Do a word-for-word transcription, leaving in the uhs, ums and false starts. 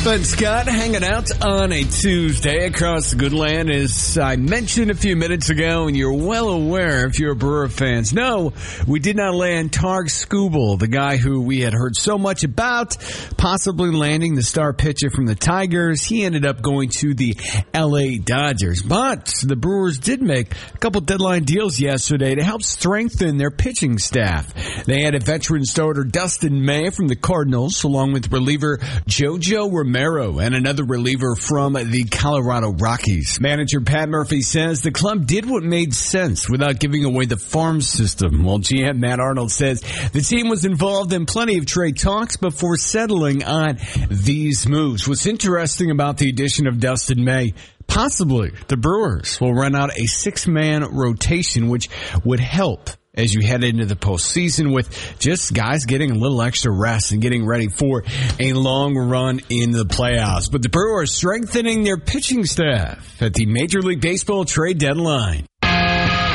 Ben Scott hanging out on a Tuesday across the good land, as I mentioned a few minutes ago, and you're well aware if you're Brewer fans. No, we did not land Targ Skubal, the guy who we had heard so much about, possibly landing the star pitcher from the Tigers. He ended up going to the L A Dodgers. But the Brewers did make a couple deadline deals yesterday to help strengthen their pitching staff. They had a veteran starter, Dustin May, from the Cardinals, along with reliever JoJo Romero and another reliever from the Colorado Rockies. Manager Pat Murphy says the club did what made sense without giving away the farm system, while G M Matt Arnold says the team was involved in plenty of trade talks before settling on these moves. What's interesting about the addition of Dustin May, possibly the Brewers will run out a six-man rotation, which would help as you head into the postseason with just guys getting a little extra rest and getting ready for a long run in the playoffs. But the Brewers strengthening their pitching staff at the Major League Baseball trade deadline.